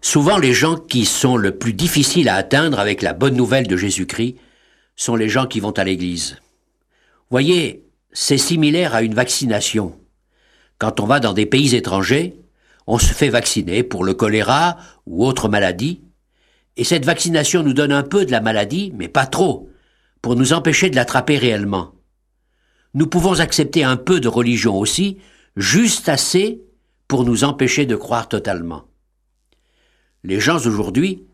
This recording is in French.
Souvent, les gens qui sont le plus difficiles à atteindre avec la bonne nouvelle de Jésus-Christ sont les gens qui vont à l'église. Voyez, c'est similaire à une vaccination. Quand on va dans des pays étrangers, on se fait vacciner pour le choléra ou autre maladie, et cette vaccination nous donne un peu de la maladie, mais pas trop, pour nous empêcher de l'attraper réellement. Nous pouvons accepter un peu de religion aussi, juste assez pour nous empêcher de croire totalement. Les gens aujourd'hui